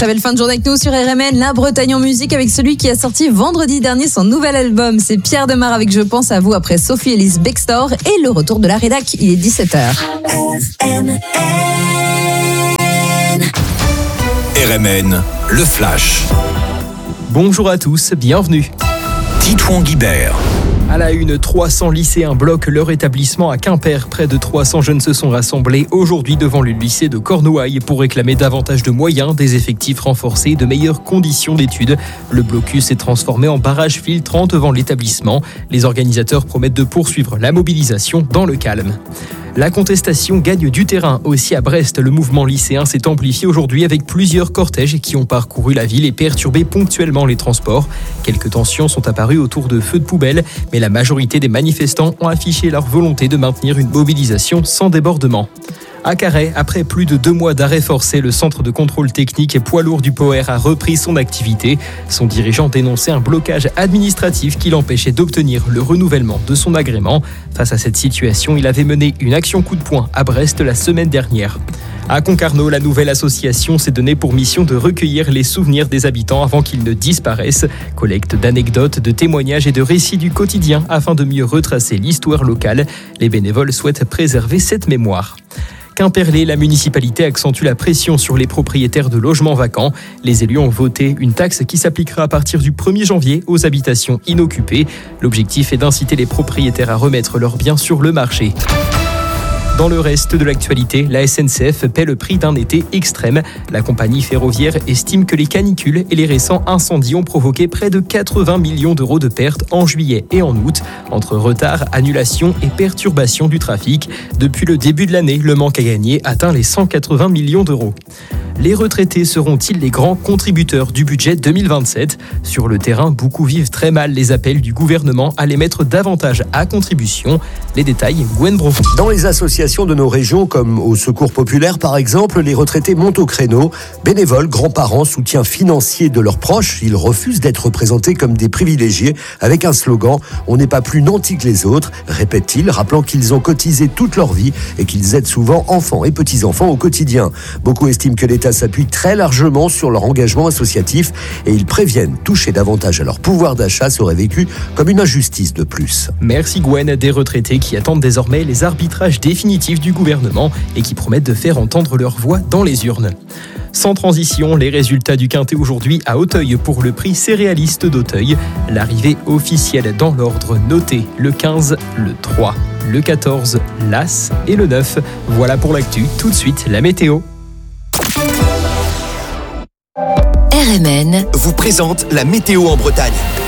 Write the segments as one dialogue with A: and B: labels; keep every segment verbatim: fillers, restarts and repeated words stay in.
A: Très belle fin de journée avec nous sur R M N, la Bretagne en musique avec celui qui a sorti vendredi dernier son nouvel album. C'est Pierre Demar avec Je pense à vous après Sophie Ellis Bextor et le retour de la rédac. Il est dix-sept heures.
B: R M N, le Flash.
C: Bonjour à tous, bienvenue.
B: Titouan Guibert.
C: À la une, trois cents lycéens bloquent leur établissement à Quimper. Près de trois cents jeunes se sont rassemblés aujourd'hui devant le lycée de Cornouailles pour réclamer davantage de moyens, des effectifs renforcés et de meilleures conditions d'études. Le blocus s'est transformé en barrage filtrant devant l'établissement. Les organisateurs promettent de poursuivre la mobilisation dans le calme. La contestation gagne du terrain aussi à Brest. Le mouvement lycéen s'est amplifié aujourd'hui avec plusieurs cortèges qui ont parcouru la ville et perturbé ponctuellement les transports. Quelques tensions sont apparues autour de feux de poubelle, mais la majorité des manifestants ont affiché leur volonté de maintenir une mobilisation sans débordement. À Carhaix, après plus de deux mois d'arrêt forcé, le centre de contrôle technique et poids lourd du P O R a repris son activité. Son dirigeant dénonçait un blocage administratif qui l'empêchait d'obtenir le renouvellement de son agrément. Face à cette situation, il avait mené une action coup de poing à Brest la semaine dernière. À Concarneau, la nouvelle association s'est donnée pour mission de recueillir les souvenirs des habitants avant qu'ils ne disparaissent. Collecte d'anecdotes, de témoignages et de récits du quotidien afin de mieux retracer l'histoire locale. Les bénévoles souhaitent préserver cette mémoire. Quimperlé, la municipalité accentue la pression sur les propriétaires de logements vacants. Les élus ont voté une taxe qui s'appliquera à partir du premier janvier aux habitations inoccupées. L'objectif est d'inciter les propriétaires à remettre leurs biens sur le marché. Dans le reste de l'actualité, la S N C F paie le prix d'un été extrême. La compagnie ferroviaire estime que les canicules et les récents incendies ont provoqué près de quatre-vingts millions d'euros de pertes en juillet et en août, entre retard, annulation et perturbation du trafic. Depuis le début de l'année, le manque à gagner atteint les cent quatre-vingts millions d'euros. Les retraités seront-ils les grands contributeurs du budget deux mille vingt-sept ? Sur le terrain, beaucoup vivent très mal les appels du gouvernement à les mettre davantage à contribution. Les détails, Gwen Bron.
D: Dans les associations de nos régions, comme au Secours Populaire par exemple, les retraités montent au créneau. Bénévoles, grands-parents, soutien financier de leurs proches, ils refusent d'être présentés comme des privilégiés avec un slogan « On n'est pas plus nantis que les autres », répète-t-il, rappelant qu'ils ont cotisé toute leur vie et qu'ils aident souvent enfants et petits-enfants au quotidien. Beaucoup estiment que l'État s'appuie très largement sur leur engagement associatif et ils préviennent toucher davantage à leur pouvoir d'achat serait vécu comme une injustice de plus.
C: Merci Gwen, des retraités qui attendent désormais les arbitrages définitifs du gouvernement et qui promettent de faire entendre leur voix dans les urnes. Sans transition, les résultats du Quintet aujourd'hui à Auteuil pour le prix céréaliste d'Auteuil. L'arrivée officielle dans l'ordre noté, le quinze, le trois, le quatorze, l'As et le neuf. Voilà pour l'actu, tout de suite la météo.
E: R M N
B: vous présente la météo en Bretagne.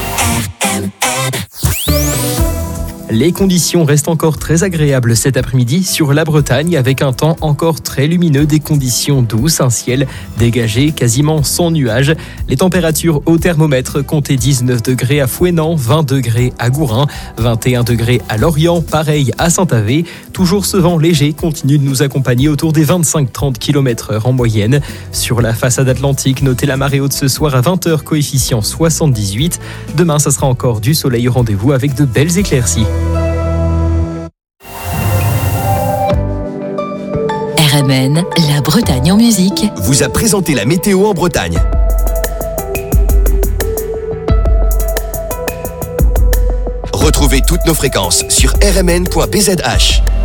C: Les conditions restent encore très agréables cet après-midi sur la Bretagne avec un temps encore très lumineux, des conditions douces, un ciel dégagé quasiment sans nuages. Les températures au thermomètre comptaient dix-neuf degrés à Fouesnant, vingt degrés à Gourin, vingt et un degrés à Lorient, pareil à Saint-Avé. Toujours ce vent léger continue de nous accompagner autour des vingt-cinq à trente kilomètres heure en moyenne. Sur la façade atlantique, notez la marée haute ce soir à vingt heures, coefficient soixante-dix-huit. Demain, ça sera encore du soleil au rendez-vous avec de belles éclaircies.
E: R M N, la Bretagne en musique,
B: vous a présenté la météo en Bretagne. Retrouvez toutes nos fréquences sur r m n point b z h.